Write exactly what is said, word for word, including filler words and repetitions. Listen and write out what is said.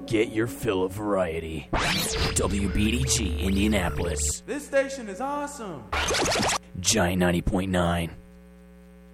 Get your fill of variety. W B D G Indianapolis. This station is awesome. Giant ninety point nine.